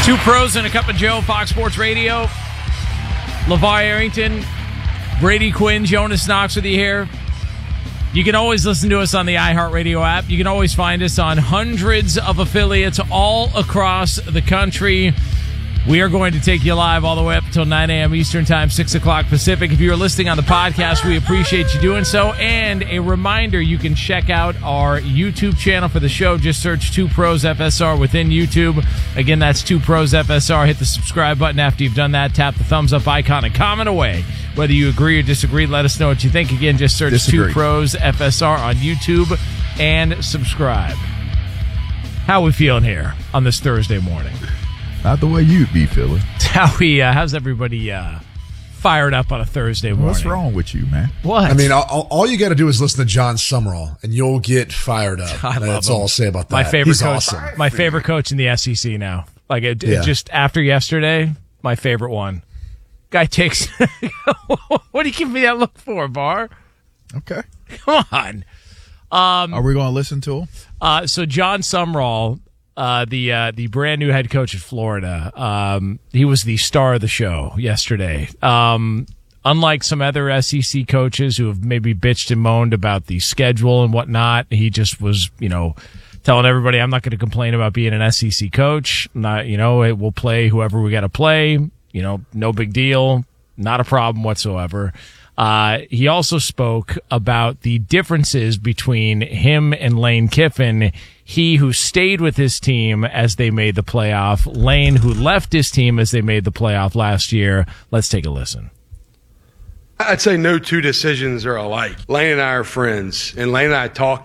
Two Pros and a Cup of Joe, Fox Sports Radio. LeVar Arrington, Brady Quinn, Jonas Knox with you here. You can always listen to us on the iHeartRadio app. You can always find us on hundreds of affiliates all across the country. We are going to take you live all the way up until 9 a.m. Eastern Time, 6 o'clock Pacific. If you are listening on the podcast, we appreciate you doing so. And a reminder, you can check out our YouTube channel for the show. Just search 2 Pros FSR within YouTube. Again, that's 2 Pros FSR. Hit the subscribe button after you've done that. Tap the thumbs up icon and comment away. Whether you agree or disagree, let us know what you think. Again, just search 2 Pros FSR on YouTube and subscribe. How are we feeling here on this Thursday morning? Not the way you'd be feeling. How's everybody fired up on a Thursday morning? What's wrong with you, man? What? I mean, all you got to do is listen to John Summerall, and you'll get fired up. That's all I'll say about that. My favorite He's coach. Awesome. My favorite coach in the SEC now. Like just after yesterday, my favorite one. Guy takes. What do you give me that look for, Bar? Okay. Come on. Are we going to listen to him? So John Summerall, the brand new head coach at Florida, he was the star of the show yesterday. Unlike some other SEC coaches who have maybe bitched and moaned about the schedule and whatnot, he just was, telling everybody, I'm not going to complain about being an SEC coach. We'll play whoever we got to play. No big deal. Not a problem whatsoever. He also spoke about the differences between him and Lane Kiffin. He who stayed with his team as they made the playoff, Lane who left his team as they made the playoff last year. Let's take a listen. I'd say no two decisions are alike. Lane and I are friends, and Lane and I talk